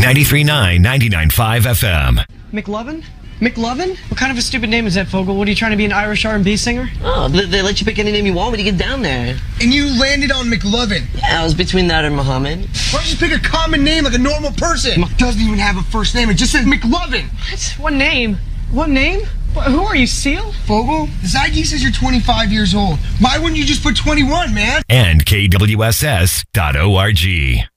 93.9, 99.5 FM. McLovin? McLovin? What kind of a stupid name is that, Fogel? What, are you trying to be an Irish R&B singer? Oh, they let you pick any name you want when you get down there. And you landed on McLovin. Yeah, I was between that and Muhammad. Why don't you just pick a common name like a normal person? It doesn't even have a first name. It just says McLovin. What? What name? What name? Who are you, Seal? Fogel, this ID says you're 25 years old. Why wouldn't you just put 21, man? And KWSS.org.